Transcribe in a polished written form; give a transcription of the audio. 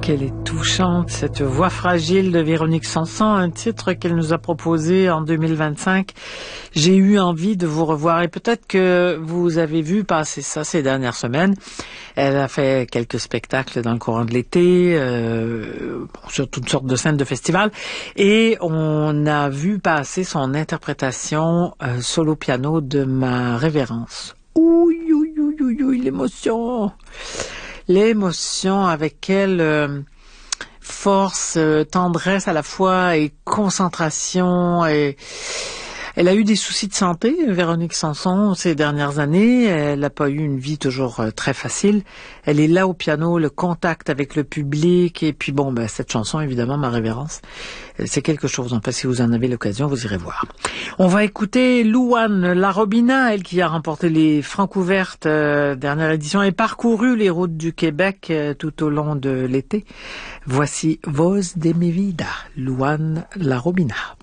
qu'elle est touchante, cette voix fragile de Véronique Sanson, un titre qu'elle nous a proposé en 2025. J'ai eu envie de vous revoir et peut-être que vous avez vu passer ça ces dernières semaines. Elle a fait quelques spectacles dans le courant de l'été, sur toutes sortes de scènes de festivals, et on a vu passer son interprétation solo piano de Ma Révérence. Ouh, l'émotion! L'émotion avec quelle force, tendresse à la fois et concentration. Et elle a eu des soucis de santé, Véronique Sanson, ces dernières années. Elle n'a pas eu une vie toujours très facile. Elle est là au piano, le contact avec le public. Et puis cette chanson, évidemment, Ma Révérence, c'est quelque chose. Enfin, si vous en avez l'occasion, vous irez voir. On va écouter Louane Larobina, elle qui a remporté les Francouvertes dernière édition et parcouru les routes du Québec tout au long de l'été. Voici Voz de mi vida, Louane Larobina.